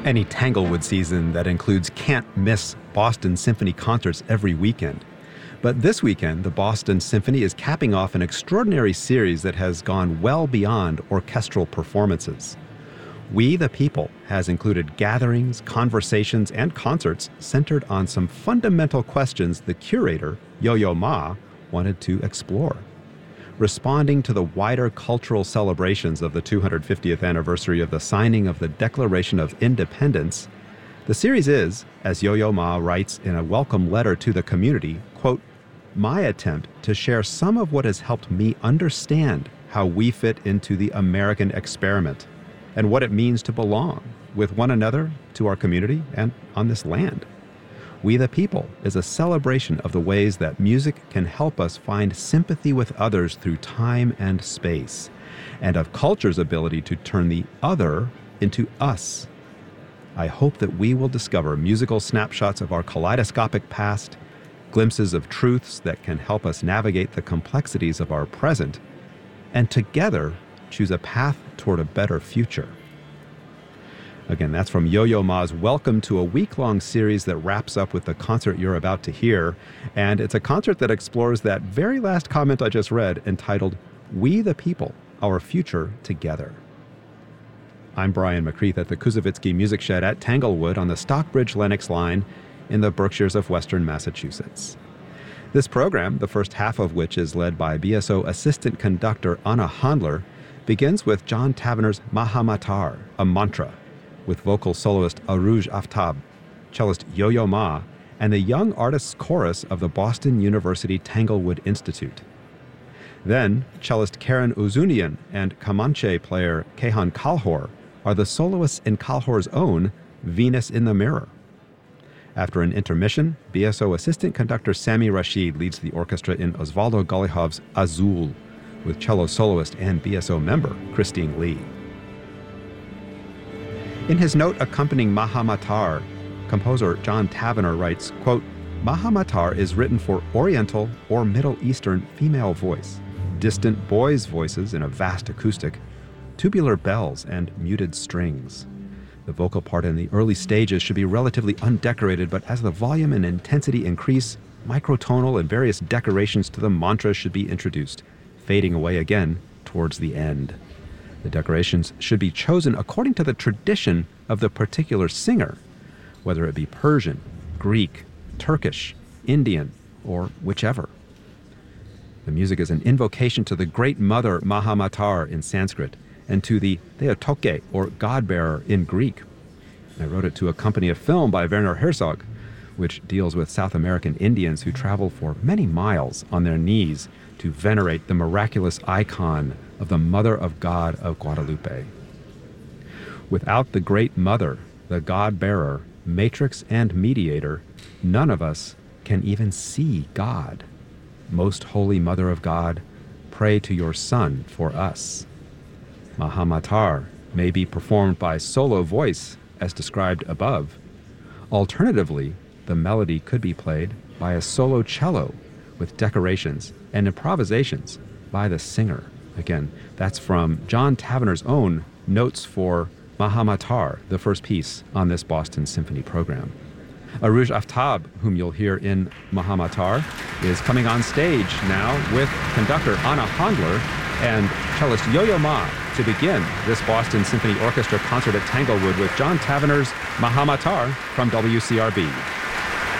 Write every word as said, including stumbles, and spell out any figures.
any Tanglewood season that includes can't-miss Boston Symphony concerts every weekend. But this weekend, the Boston Symphony is capping off an extraordinary series that has gone well beyond orchestral performances. We the People has included gatherings, conversations, and concerts centered on some fundamental questions the curator, Yo-Yo Ma, wanted to explore. Responding to the wider cultural celebrations of the two hundred fiftieth anniversary of the signing of the Declaration of Independence, the series is, as Yo-Yo Ma writes in a welcome letter to the community, quote, my attempt to share some of what has helped me understand how we fit into the American experiment and what it means to belong with one another, to our community, and on this land. We the People is a celebration of the ways that music can help us find sympathy with others through time and space, and of culture's ability to turn the other into us. I hope that we will discover musical snapshots of our kaleidoscopic past, glimpses of truths that can help us navigate the complexities of our present, and together choose a path toward a better future. Again, that's from Yo-Yo Ma's Welcome to a week-long series that wraps up with the concert you're about to hear. And it's a concert that explores that very last comment I just read, entitled, We the People, Our Future Together. I'm Brian McCreath at the Kuzovitsky Music Shed at Tanglewood on the Stockbridge-Lenox line in the Berkshires of Western Massachusetts. This program, the first half of which is led by B S O assistant conductor Anna Handler, begins with John Tavener's Mahamatar, a mantra, with vocal soloist Aruj Aftab, cellist Yo-Yo Ma, and the Young Artists Chorus of the Boston University Tanglewood Institute. Then, cellist Karen Uzunian and Comanche player Kehan Kalhor are the soloists in Kalhor's own Venus in the Mirror. After an intermission, B S O assistant conductor Sami Rashid leads the orchestra in Osvaldo Golijov's Azul, with cello soloist and B S O member Christine Lee. In his note accompanying Mahamatar, composer John Tavener writes, quote, Mahamatar is written for Oriental or Middle Eastern female voice, distant boys' voices in a vast acoustic, tubular bells, and muted strings. The vocal part in the early stages should be relatively undecorated, but as the volume and intensity increase, microtonal and various decorations to the mantra should be introduced, fading away again towards the end. The decorations should be chosen according to the tradition of the particular singer, whether it be Persian, Greek, Turkish, Indian, or whichever. The music is an invocation to the Great Mother Mahamatar in Sanskrit and to the Theotoke, or God-bearer, in Greek. I wrote it to accompany a film by Werner Herzog, which deals with South American Indians who travel for many miles on their knees to venerate the miraculous icon of the Mother of God of Guadalupe. Without the Great Mother, the God-bearer, matrix and mediator, none of us can even see God. Most Holy Mother of God, pray to your Son for us. Mahamatar may be performed by solo voice, as described above. Alternatively, the melody could be played by a solo cello with decorations and improvisations by the singer. Again, that's from John Tavener's own Notes for Mahamatar, the first piece on this Boston Symphony program. Aruj Aftab, whom you'll hear in Mahamatar, is coming on stage now with conductor Anna Handler and cellist Yo-Yo Ma to begin this Boston Symphony Orchestra concert at Tanglewood with John Tavener's Mahamatar from W C R B.